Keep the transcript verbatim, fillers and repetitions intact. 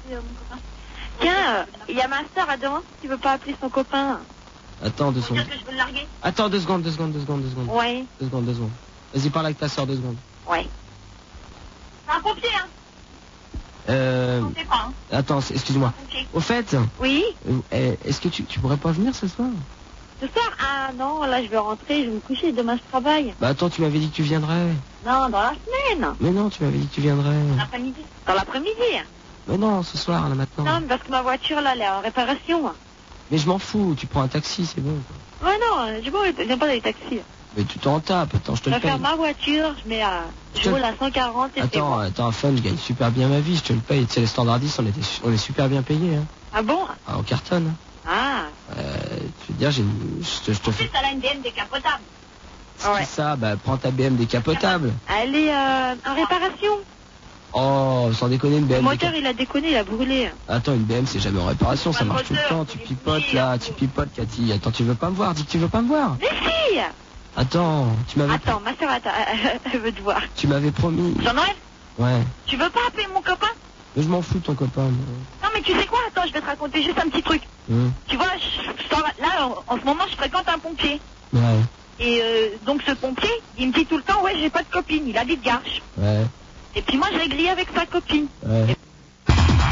appeler euh, mon copain. Tiens, il euh, y a ma soeur à demain si tu veux pas appeler son copain. Attends deux secondes. Dire que je veux le larguer. Attends deux secondes, deux secondes, deux secondes, deux secondes. Ouais. Deux secondes, deux secondes. Vas-y, parle avec ta soeur deux secondes. Ouais. C'est un pompier, hein. Euh... On sait pas, hein. Attends, excuse-moi. Au fait... Oui. Euh, Est-ce que tu, tu pourrais pas venir ce soir? Ce soir? Ah non, là je vais rentrer, je vais me coucher, demain je travaille. Bah attends, tu m'avais dit que tu viendrais. Non, dans la semaine. Mais non, tu m'avais dit que tu viendrais. L'après-midi. Dans l'après-midi. Mais non, ce soir, là, maintenant. Non, mais parce que ma voiture, là, elle est en réparation. Mais je m'en fous, tu prends un taxi, c'est bon. Ouais, non, je n'aime pas les taxis. Mais tu t'en tapes, attends, je te je le paye. Je vais faire ma voiture, je mets à... Je roule à cent quarante et c'est Attends, bon. attends, Fun, je gagne super bien ma vie, je te le paye. Tu sais, les standardistes, on, était, on est super bien payés. Hein. Ah bon? Ah, on cartonne. Ah. Euh, tu veux dire, j'ai une... Je te, je te en fais... plus, elle a une B M décapotable. C'est ouais. Ça, bah prends ta B M décapotable. Elle est euh, en réparation. Oh, sans déconner, une B M. Le moteur, décap... il a déconné, il a brûlé. Attends, une B M, c'est jamais en réparation, ça marche tout le temps. Tu pipotes là, tu pipotes, Cathy. Attends, tu veux pas me voir? Dis que tu veux pas me voir. Mais si. Attends, tu m'avais... Attends, ma soeur, attends, elle veut te voir. Tu m'avais promis. Jean-Noël? Ouais. Tu veux pas appeler mon copain? Mais je m'en fous de ton copain. Moi. Non, mais tu sais quoi? Attends, je vais te raconter juste un petit truc. Mmh. Tu vois, je, je, là, en, en ce moment, je fréquente un pompier. Ouais. Et euh, donc, ce pompier, il me dit tout le temps, ouais, j'ai pas de copine. Il habite Garches. Ouais. Et puis moi, je réglais avec sa copine. Ouais. Et